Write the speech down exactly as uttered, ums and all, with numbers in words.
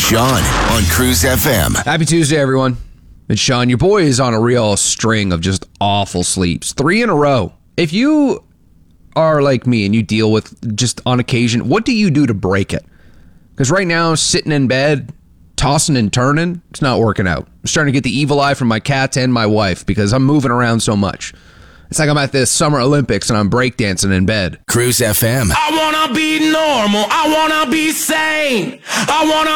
Sean on Cruise F M. Happy Tuesday, everyone. It's Sean. Your boy is on a real string of just awful sleeps. Three in a row. If you are like me and you deal with just on occasion, what do you do to break it? Because right now, sitting in bed, tossing and turning, it's not working out. I'm starting to get the evil eye from my cats and my wife because I'm moving around so much. It's like I'm at this Summer Olympics and I'm breakdancing in bed. Cruise F M. I wanna be normal. I wanna be sane. I wanna